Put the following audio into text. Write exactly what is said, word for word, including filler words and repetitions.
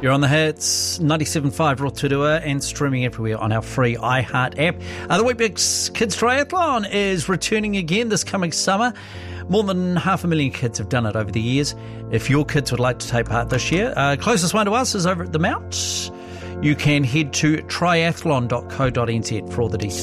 You're on the hits, ninety-seven point five Rotorua and streaming everywhere on our free iHeart app. Uh, the Weet-Bix Kids Triathlon is returning again this coming summer. More than half a million kids have done it over the years. If your kids would like to take part this year, uh, closest one to us is over at the Mount. You can head to triathlon dot co dot n z for all the details.